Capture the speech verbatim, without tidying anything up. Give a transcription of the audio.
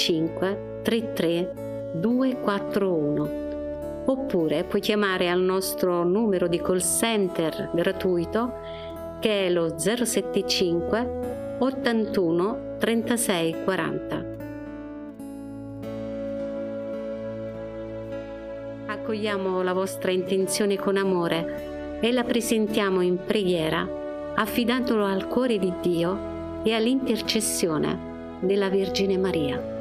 cinque tre tre due quattro uno, oppure puoi chiamare al nostro numero di call center gratuito che è lo zero sette cinque ottantuno trentasei quaranta. Accogliamo la vostra intenzione con amore e la presentiamo in preghiera, affidandolo al cuore di Dio e all'intercessione della Vergine Maria.